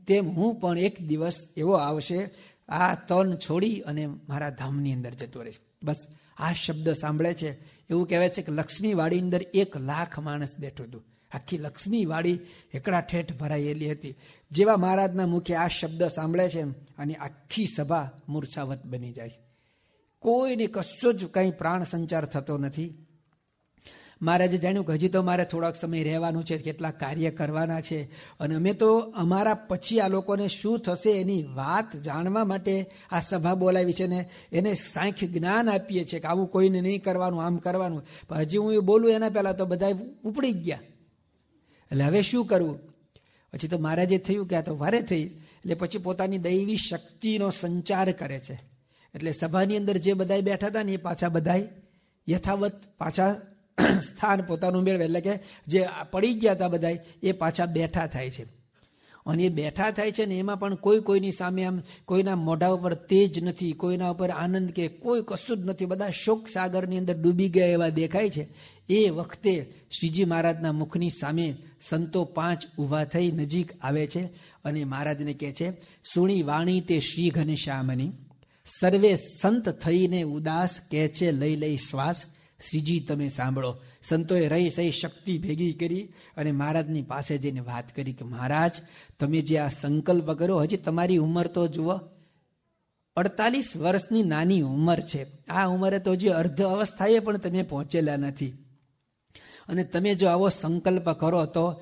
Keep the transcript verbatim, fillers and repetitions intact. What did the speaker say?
તેમ હું પણ એક દિવસ એવો આવશે આ તન છોડી અને મારા ધામની અંદર જતો રહીશ. બસ આ શબ્દ સાંભળે છે એવું કહેવાય છે કે લક્ષ્મીવાડી અંદર એક લાખ માણસ બેઠું હતું. આખી લક્ષ્મીવાડી એકડા ઠેઠ ભરાયેલી હતી. જેવા મહારાજના મુખે આ શબ્દ સાંભળે છે અને આખી સભા મૂર્છાવત બની જાય. કોઈને કશો જ કંઈ પ્રાણ સંચાર થતો નથી. મહારાજે જાણ્યું કે હજી તો મારે થોડાક સમય રહેવાનું છે, કેટલાક કાર્ય કરવાના છે, અને અમે તો અમારા પછી આ લોકોને શું થશે એની વાત જાણવા માટે આ સભા બોલાવી છે ને એને સાંખ્ય જ્ઞાન આપીએ છીએ કે આવું કોઈને નહીં કરવાનું, આમ કરવાનું. પણ હજી હું એ બોલું એના પહેલા તો બધા ઉપડી ગયા. એટલે હવે શું કરવું? પછી તો મહારાજે થયું કે આ તો વારે થઈ. એટલે પછી પોતાની દૈવી શક્તિનો સંચાર કરે છે. એટલે સભાની અંદર જે બધા બેઠા હતા ને એ પાછા બધા યથાવત પાછા સ્થાન પોતાનું મેળવે. એટલે કે જે પડી ગયા હતા બધા એ પાછા બેઠા થાય છે. અને એ બેઠા થાય છે ને એમાં પણ કોઈ કોઈની સામે આમ કોઈના મોઢા ઉપર તેજ નથી, કોઈના ઉપર આનંદ કે કોઈ કશું જ નથી. બધા શોક સાગરની અંદર ડૂબી ગયા એવા દેખાય છે. એ વખતે શ્રીજી મહારાજના મુખની સામે સંતો પાંચ ઊભા થઈ નજીક આવે છે અને મહારાજને કહે છે, સુણી વાણી તે શ્રી ઘનશ્યામની, સર્વે સંત થઈને ઉદાસ કહે છે લઈ લઈ શ્વાસ, શ્રીજી તમે સાંભળો. સંતોએ રહી સહી શક્તિ ભેગી કરી અને મહારાજની પાસે જઈને વાત કરી કે મહારાજ તમે જે આ સંકલ્પ કર્યો, હજી તમારી ઉંમર તો જુઓ, અડતાલીસ વર્ષની નાની ઉંમર છે. આ ઉંમરે તો હજી અર્ધ અવસ્થાએ પણ તમે પહોંચેલા નથી. અને તમે જો આવો સંકલ્પ કરો તો